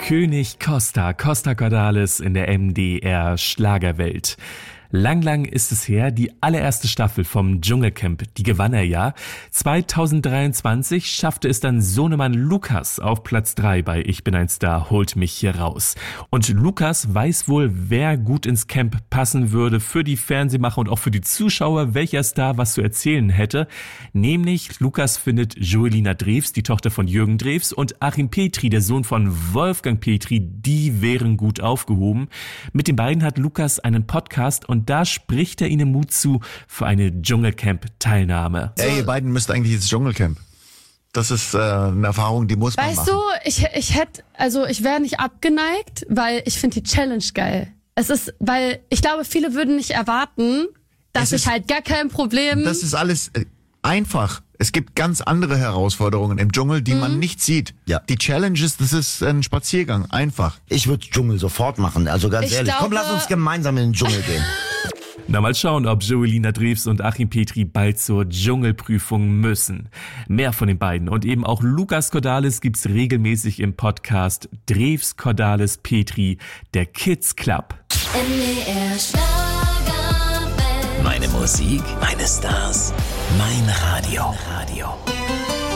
König Costa Cordalis in der MDR Schlagerwelt. Lang ist es her, die allererste Staffel vom Dschungelcamp, die gewann er ja. 2023 schaffte es dann Sohnemann Lukas auf Platz 3 bei Ich bin ein Star, holt mich hier raus. Und Lukas weiß wohl, wer gut ins Camp passen würde für die Fernsehmacher und auch für die Zuschauer, welcher Star was zu erzählen hätte. Nämlich Lukas findet Joelina Drews, die Tochter von Jürgen Drews, und Achim Petri, der Sohn von Wolfgang Petri, die wären gut aufgehoben. Mit den beiden hat Lukas einen Podcast und da spricht er ihnen Mut zu für eine Dschungelcamp-Teilnahme. Ey, ihr beiden müsst eigentlich ins Dschungelcamp. Das ist eine Erfahrung, die muss man machen. Weißt du, ich wäre nicht abgeneigt, weil ich finde die Challenge geil. Weil ich glaube, viele würden nicht erwarten, dass ich halt gar kein Problem... Das ist alles einfach. Es gibt ganz andere Herausforderungen im Dschungel, die man nicht sieht. Ja. Die Challenge ist, das ist ein Spaziergang. Einfach. Ich würde Dschungel sofort machen. Also ganz ehrlich. Komm, lass uns gemeinsam in den Dschungel gehen. Na, mal schauen, ob Joelina Drews und Achim Petri bald zur Dschungelprüfung müssen. Mehr von den beiden und eben auch Lukas Cordalis gibt's regelmäßig im Podcast Drews, Cordalis, Petri, der Kids Club. MDR Schlagerwelt. Meine Musik, meine Stars, mein Radio.